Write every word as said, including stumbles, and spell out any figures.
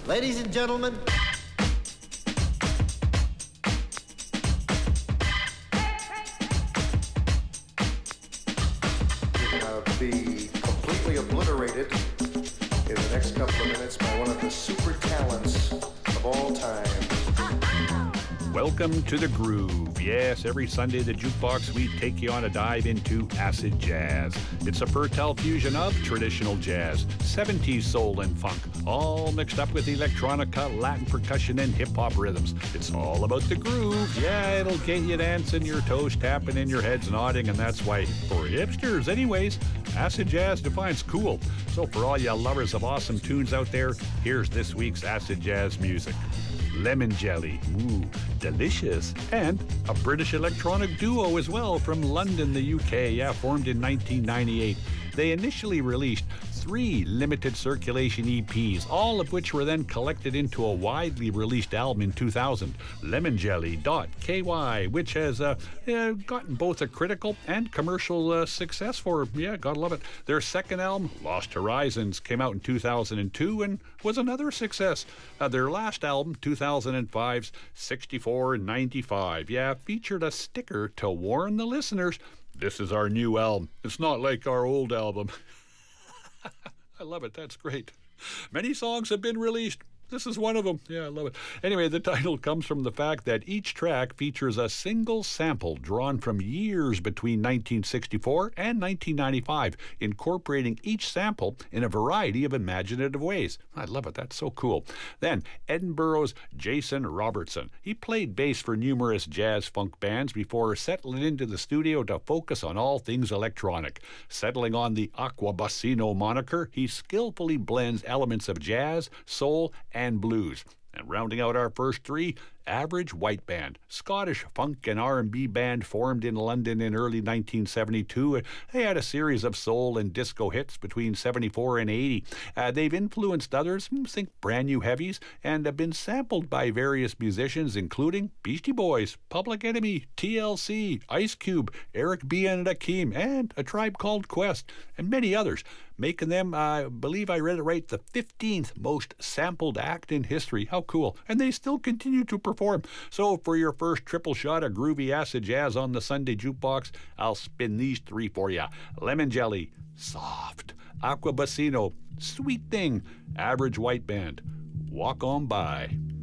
Ladies and gentlemen, be completely obliterated in the next couple of minutes by one of the super talents of all time. Welcome to the groove. Yes, every Sunday at the Jukebox we take you on a dive into acid jazz. It's a fertile fusion of traditional jazz, seventies soul and funk, all mixed up with electronica, Latin percussion, and hip-hop rhythms. It's all about the groove. Yeah, it'll get you dancing, your toes tapping, and your heads nodding, and that's why, for hipsters anyways, acid jazz defines cool. So for all you lovers of awesome tunes out there, here's this week's acid jazz music. Lemon Jelly, ooh, delicious, and a British electronic duo as well from London, the U K, yeah, formed in nineteen ninety-eight. They initially released three limited circulation E Ps, all of which were then collected into a widely released album in two thousand, Lemon Jelly dot K Y, which has uh, uh, gotten both a critical and commercial uh, success for, yeah, gotta love it. Their second album, Lost Horizons, came out in two thousand two and was another success. Uh, their last album, two thousand five's sixty-four ninety-five, yeah, featured a sticker to warn the listeners, this is our new album. It's not like our old album. I love it. That's great. Many songs have been released. This is one of them. Yeah, I love it. Anyway, the title comes from the fact that each track features a single sample drawn from years between nineteen sixty-four and nineteen ninety-five, incorporating each sample in a variety of imaginative ways. I love it. That's so cool. Then, Edinburgh's Jason Robertson. He played bass for numerous jazz funk bands before settling into the studio to focus on all things electronic. Settling on the Aqua Bassino moniker, he skillfully blends elements of jazz, soul, and blues. And rounding out our first three, Average White Band, Scottish funk and R and B band formed in London in early nineteen seventy-two. They had a series of soul and disco hits between seventy-four and eighty. Uh, they've influenced others, think Brand New Heavies, and have been sampled by various musicians, including Beastie Boys, Public Enemy, T L C, Ice Cube, Eric B. and Rakim, and A Tribe Called Quest, and many others, making them, I uh, believe I read it right, the fifteenth most sampled act in history. How cool. And they still continue to perform. So for your first triple shot of groovy acid jazz on the Sunday Jukebox, I'll spin these three for you. Lemon Jelly, soft. Aqua Bassino, sweet thing. Average White Band, walk on by.